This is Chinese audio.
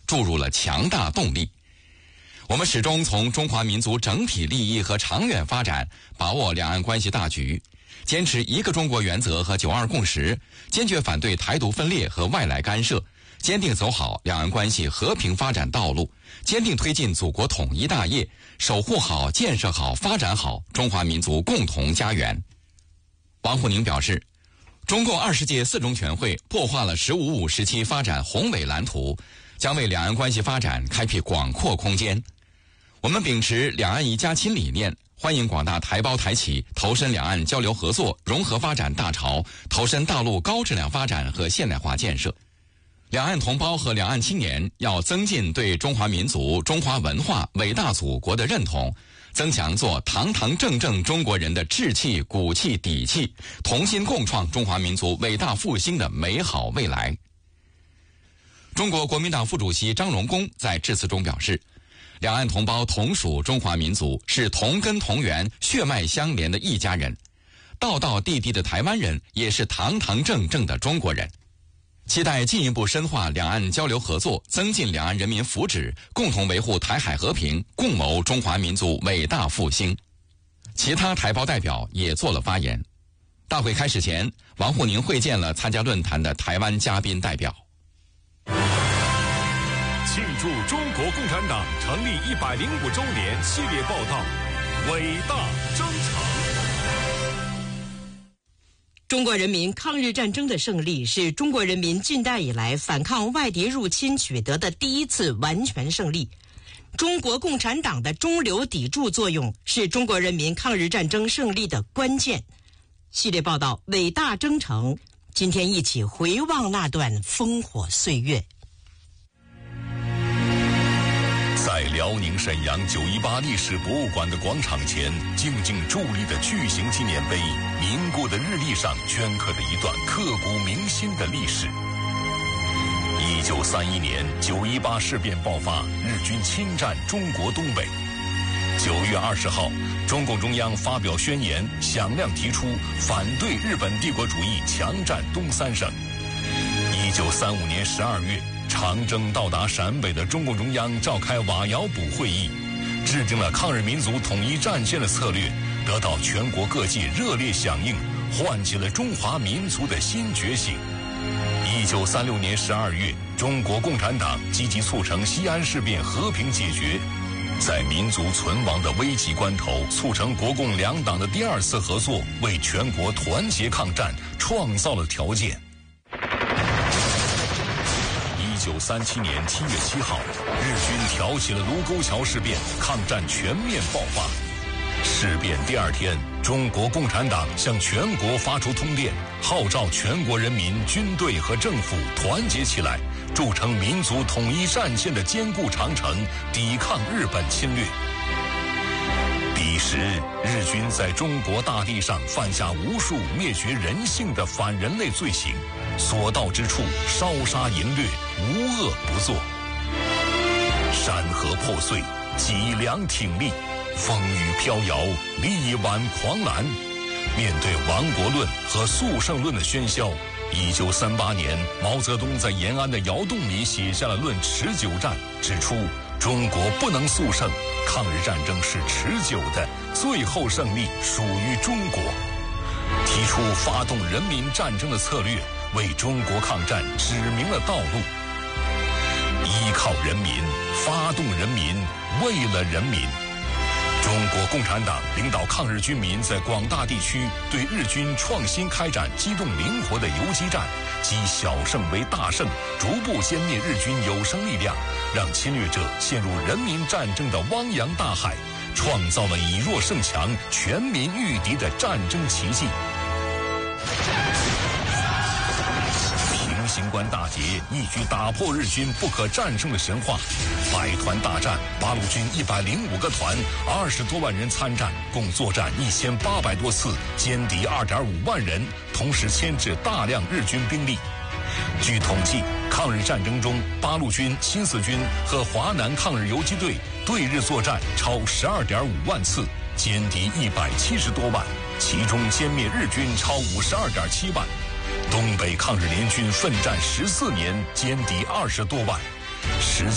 注入了强大动力。我们始终从中华民族整体利益和长远发展把握两岸关系大局，坚持一个中国原则和九二共识，坚决反对台独分裂和外来干涉，坚定走好两岸关系和平发展道路，坚定推进祖国统一大业，守护好、建设好、发展好中华民族共同家园。王沪宁表示，中共20届四中全会破坏了“15+5”时期发展宏伟蓝图，将为两岸关系发展开辟广阔空间。我们秉持两岸一家亲理念，欢迎广大台胞台企投身两岸交流合作融合发展大潮，投身大陆高质量发展和现代化建设。两岸同胞和两岸青年要增进对中华民族、中华文化、伟大祖国的认同，增强做堂堂正正中国人的志气、骨气、底气，同心共创中华民族伟大复兴的美好未来。中国国民党副主席张荣恭在致辞中表示，两岸同胞同属中华民族，是同根同源、血脉相连的一家人，道道地地的台湾人也是堂堂正正的中国人。期待进一步深化两岸交流合作，增进两岸人民福祉，共同维护台海和平，共谋中华民族伟大复兴。其他台胞代表也做了发言。大会开始前，王沪宁会见了参加论坛的台湾嘉宾代表。 庆祝中国共产党成立105周年系列报道，伟大征程。 中国人民抗日战争的胜利是中国人民近代以来反抗外敌入侵取得的第一次完全胜利。中国共产党的中流砥柱作用是中国人民抗日战争胜利的关键。系列报道《伟大征程》，今天一起回望那段烽火岁月。 在辽宁沈阳918历史博物馆的广场前，静静伫立的巨型纪念碑，凝固的日历上镌刻着一段刻骨铭心的历史。1931年918事变爆发，日军侵占中国东北。9月20号，中共中央发表宣言，响亮提出反对日本帝国主义强占东三省。1935年12月，长征到达陕北的中共中央召开瓦窑堡会议，制定了抗日民族统一战线的策略，得到全国各界热烈响应，唤起了中华民族的新觉醒。1936年12月，中国共产党积极促成西安事变和平解决，在民族存亡的危急关头，促成国共两党的第二次合作，为全国团结抗战创造了条件。1937年7月7号，日军挑起了卢沟桥事变，抗战全面爆发。事变第二天，中国共产党向全国发出通电，号召全国人民、军队和政府团结起来，筑成民族统一战线的坚固长城，抵抗日本侵略。彼时，日军在中国大地上犯下无数灭绝人性的反人类罪行，所到之处烧杀淫掠，无恶不作。山河破碎，脊梁挺立，风雨飘摇，力挽狂澜。面对亡国论和速胜论的喧嚣，1938年，毛泽东在延安的窑洞里写下了《论持久战》，指出中国不能速胜，抗日战争是持久的，最后胜利属于中国。提出发动人民战争的策略，为中国抗战指明了道路。依靠人民，发动人民，为了人民。中国共产党领导抗日军民在广大地区对日军创新开展机动灵活的游击战，积小胜为大胜，逐步歼灭日军有生力量，让侵略者陷入人民战争的汪洋大海，创造了以弱胜强、全民御敌的战争奇迹。平型关大捷一举打破日军不可战胜的神话。百团大战，八路军105个团，20多万人参战，共作战1800多次，歼敌2.5万人，同时牵制大量日军兵力。据统计，抗日战争中，八路军、新四军和华南抗日游击队对日作战超12.5万次，歼敌170多万，其中歼灭日军超52.7万。东北抗日联军奋战14年，歼敌20多万。实际